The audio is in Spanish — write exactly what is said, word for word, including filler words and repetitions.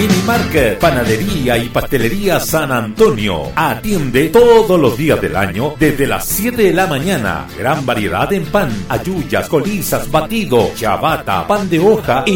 Mini Market, Panadería y Pastelería San Antonio. Atiende todos los días del año desde las siete de la mañana. Gran variedad en pan, halluyas, colizas, batido, ciabatta, pan de hoja y